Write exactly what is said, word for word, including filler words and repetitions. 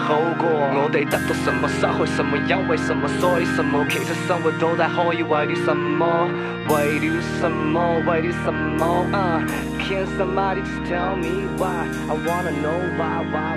後果。我哋得到什麼，失去什麼，因為什麼，所以什麼，其實生活都在可以為了什麼，為了什麼，為了什麼、uh, Can somebody just tell me why I wanna know why why